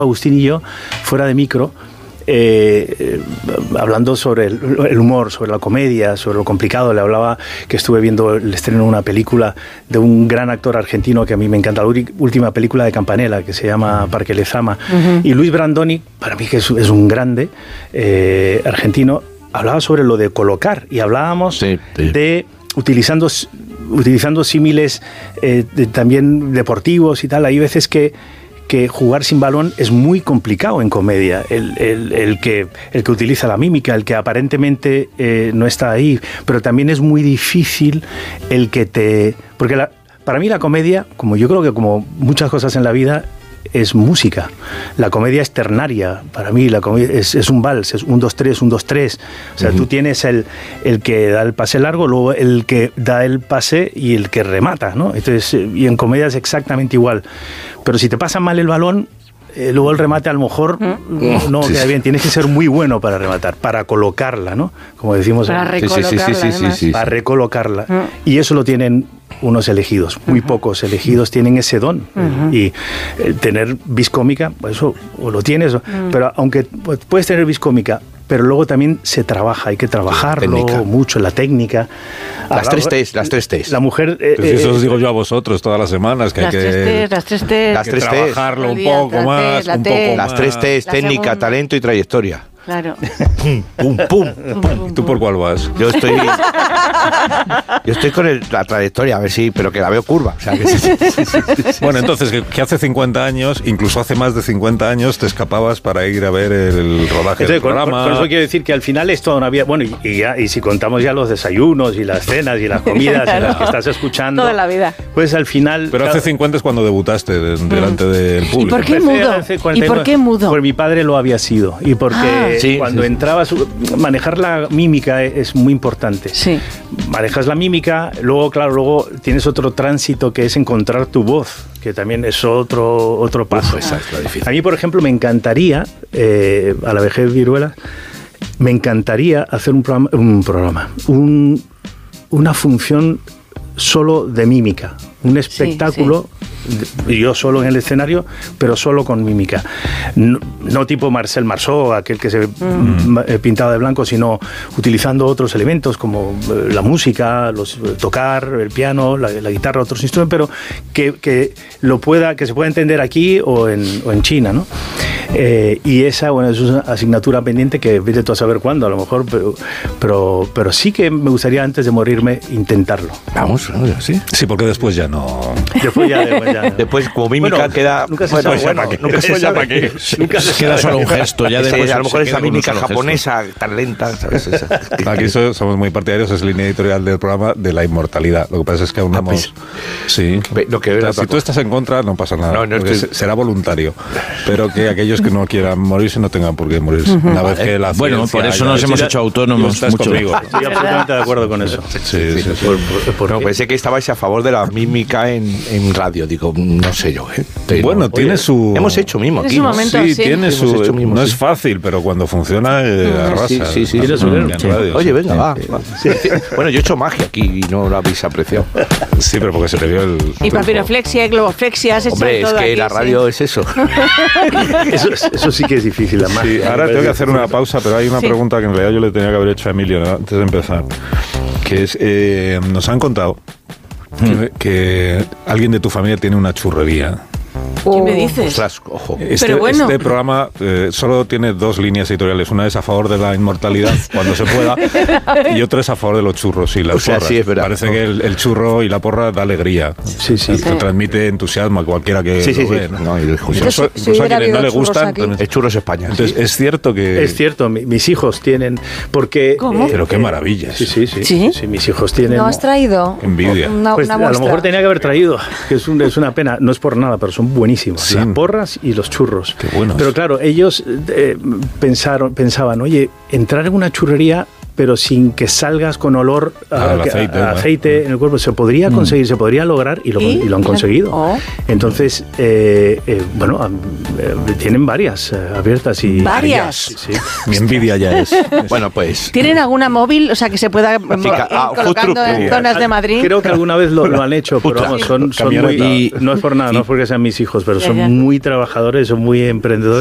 Agustín y yo, fuera de micro, hablando sobre el humor, sobre la comedia, sobre lo complicado. Le hablaba que estuve viendo el estreno de una película de un gran actor argentino que a mí me encanta, la última película de Campanella, que se llama Parque Lezama. Y Luis Brandoni, para mí que es un grande argentino, hablaba sobre lo de colocar, y hablábamos de utilizando símiles también deportivos y tal. Hay veces que jugar sin balón es muy complicado en comedia. El que utiliza la mímica, el que aparentemente no está ahí, pero también es muy difícil el que te... Porque para mí la comedia, como yo creo que como muchas cosas en la vida, es música. La comedia es ternaria. Para mí la comedia es un vals, es 1, 2, 3, 1, 2, 3. O sea, tú tienes el que da el pase largo, luego el que da el pase y el que remata, ¿no? Entonces, y en comedia es exactamente igual. Pero si te pasa mal el balón, luego el remate a lo mejor no queda bien. Tienes que ser muy bueno para rematar, para colocarla, ¿no? Como decimos. Para recolocarla. Para recolocarla. Y eso lo tienen unos elegidos, muy pocos elegidos tienen ese don. Y tener vis cómica, pues eso o lo tienes, pero aunque puedes tener vis cómica, pero luego también se trabaja, hay que trabajarlo mucho, la técnica. Las tres T's. La mujer... eso os digo yo a vosotros todas las semanas, que hay que trabajarlo un poco más. Las 3 T's, técnica, talento y trayectoria. Claro. Pum, pum. ¿Y tú por cuál vas? Yo estoy con la trayectoria, a ver si, pero que la veo curva. O sea, Bueno, entonces, que hace 50 años, incluso hace más de 50 años, te escapabas para ir a ver el rodaje del programa. Por eso quiero decir que al final esto no había... Bueno, y si contamos ya los desayunos y las cenas y las comidas en las que estás escuchando... Toda la vida. Pues al final... Pero hace 50 es cuando debutaste delante del público. ¿Y por qué mudo? ¿Y por qué mudo? Porque mi padre lo había sido. Y porque... Cuando entrabas, manejar la mímica es muy importante. Sí. Manejas la mímica, luego tienes otro tránsito que es encontrar tu voz, que también es otro paso. Esa es la difícil. A mí, por ejemplo, me encantaría, a la vejez Viruela, me encantaría hacer un programa, una función solo de mímica, un espectáculo, yo solo en el escenario, pero solo con mímica. No tipo Marcel Marceau, aquel que se pintaba de blanco, sino utilizando otros elementos como la música, tocar el piano, la guitarra, otros instrumentos, pero que se pueda entender aquí o en China, ¿no? Y esa, es una asignatura pendiente que vete tú a saber cuándo, a lo mejor, pero sí que me gustaría antes de morirme intentarlo. Vamos, ¿sí? Sí, porque después ya no... Después como mímica queda... Nunca se sabe qué. Queda solo un gesto. Ya después a lo mejor esa mímica japonesa tan lenta, ¿sabes? Aquí somos muy partidarios, es línea editorial del programa, de la inmortalidad. Lo que pasa es que aún no hemos... Sí. Si tú estás en contra, no pasa nada. Será voluntario. Pero que aquellos que no quieran morirse no tengan por qué morirse. Una vez que la bueno, por eso nos hemos hecho autónomos mucho. Estoy absolutamente de acuerdo con eso. Sí. Pensé que estabais a favor de la mímica en radio. Digo, no sé yo. Bueno, tiene su... Hemos hecho mimo aquí. Tiene su... No es fácil, pero cuando funciona arrasa. Sí. Oye, venga, va. Bueno, yo he hecho magia aquí y no lo habéis apreciado. Sí, pero porque se te vio el... Y papiroflexia, y globoflexia, has hecho todo. Hombre, es que la radio es eso. Eso sí que es difícil, la magia. Sí, ahora tengo que hacer una pausa, pero hay una pregunta que en realidad yo le tenía que haber hecho a Emilio, ¿no?, antes de empezar, que es, nos han contado que alguien de tu familia tiene una churrería. ¿Qué me dices? Ostras, ojo. Pero bueno. Este programa solo tiene 2 líneas editoriales. Una es a favor de la inmortalidad cuando se pueda y otra es a favor de los churros y las porras. Sí, es verdad. Parece que el churro y la porra da alegría. Sí. Te transmite entusiasmo a cualquiera que lo ve, ¿no? Incluso a quienes no le gustan. Es Churros España. Entonces, es cierto que... Es cierto, mis hijos tienen... Porque, ¿cómo? Pero qué maravilla. Sí, mis hijos tienen... ¿No has traído? Envidia. Pues a lo mejor tenía que haber traído, que es una pena, no es por nada, pero son buenísimos. Sí. Las porras y los churros. Qué buenos. Pero claro, ellos pensaban, oye, entrar en una churrería, pero sin que salgas con olor a aceite en el cuerpo. Se podría conseguir, se podría lograr y lo han conseguido. Entonces, tienen varias abiertas. ¿Varias? Sí. Mi envidia ya es. Bueno, pues... ¿Tienen alguna móvil, o sea, que se pueda colocando en zonas de Madrid? Creo que alguna vez lo han hecho, pero vamos, son muy... No es por nada, no es porque sean mis hijos, pero son muy trabajadores, son muy emprendedores.